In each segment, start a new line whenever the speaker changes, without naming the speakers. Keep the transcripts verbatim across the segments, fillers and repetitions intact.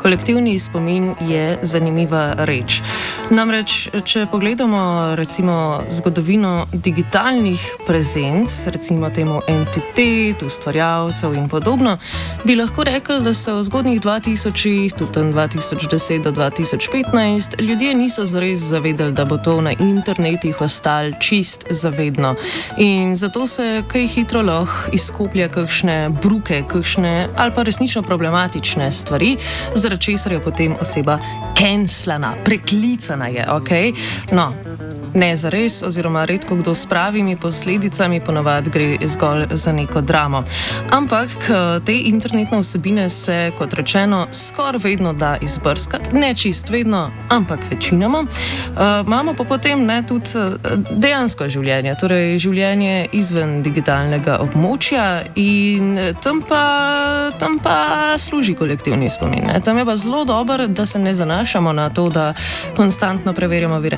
Kolektivni spomin je zanimiva reč. Namreč, če pogledamo recimo zgodovino digitalnih prezenc, recimo temu entitet, ustvarjalcev in podobno, bi lahko rekli, da se v zgodnjih dvatisočih, tudi dva tisoč deset do dva tisoč petnajst, ljudje niso zares zavedali, da bo to na internetih ostalo čist zavedno. In zato se kaj hitro lahko izkoplja kakšne bruke, kakšne ali pa resnično problematične stvari, zaradi česar je potem oseba cancelana, preklicana je, ok? No, ne zares, oziroma redko kdo s pravimi posledicami, ponavadi gre zgolj za neko dramo. Ampak te internetne vsebine se, kot rečeno, skoraj vedno da izbrskati, ne čist vedno, ampak večinoma. Uh, imamo pa potem ne tudi dejansko življenje, torej življenje izven digitalnega območja in tam pa, tam pa služi kolektivni spomin. Ne? Tam je pa zelo dobro, da se ne zanašamo na to, da konstantno preverjamo vire.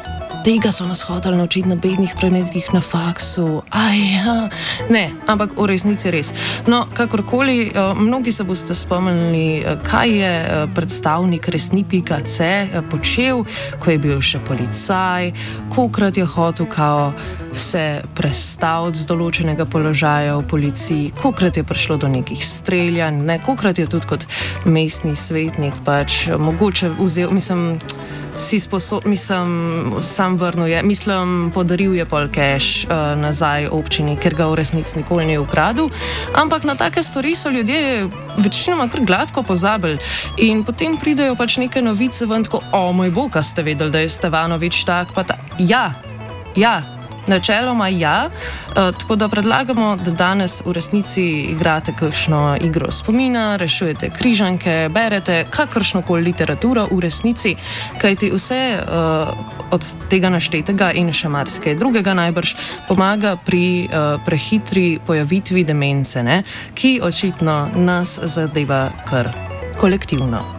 Tega so nas hoteli naučiti na bednih predmetih na faksu. Aj, ja. Ne, ampak v resnici res. No, kakorkoli, mnogi se boste spomnili, kaj je predstavnik resni pika ce počel, ko je bil še policaj, kolikrat je hotel kao se prestaviti z določenega položaja v policiji, kolikrat je prišlo do nekih streljanj, ne, kolikrat je tudi kot mestni svetnik pač mogoče vzel, mislim, si sposob, mislim, sam vrnil je, mislim, podaril je pol cash uh, nazaj občini, ker ga v resnici nikoli ni ukradil, ampak na take stvari so ljudje večinoma kar gladko pozabili in potem pridejo pač neke novice ven, tako, o moj bog, a ste vedeli, da je Stevanovič tak, pa ta, ja, ja, načeloma ja, uh, tako da predlagamo, da danes v resnici igrate kakšno igro spomina, rešujete križanke, berete kakršnokoli literaturo v resnici, kajti vse uh, od tega naštetega in še marsikaj drugega najbrž pomaga pri uh, prehitri pojavitvi demence, ne, ki očitno nas zadeva kar kolektivno.